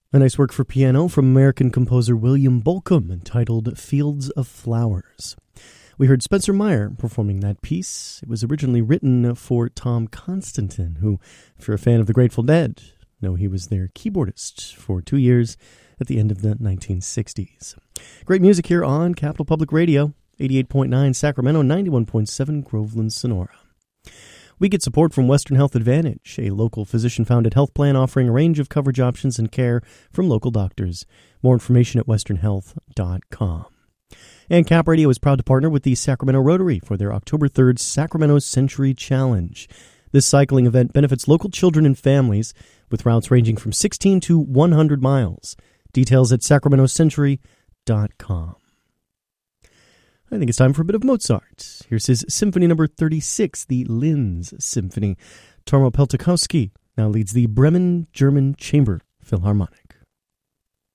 A nice work for piano from American composer William Bolcom entitled Fields of Flowers. We heard Spencer Meyer performing that piece. It was originally written for Tom Constantin, who, if you're a fan of the Grateful Dead, know he was their keyboardist for 2 years at the end of the 1960s. Great music here on Capital Public Radio, 88.9 Sacramento, 91.7 Groveland, Sonora. We get support from Western Health Advantage, a local physician-founded health plan offering a range of coverage options and care from local doctors. More information at westernhealth.com. And Cap Radio is proud to partner with the Sacramento Rotary for their October 3rd Sacramento Century Challenge. This cycling event benefits local children and families with routes ranging from 16 to 100 miles. Details at sacramentocentury.com. I think it's time for a bit of Mozart. Here's his Symphony Number 36, the Linz Symphony. Tarmo Peltakowski now leads the Bremen German Chamber Philharmonic.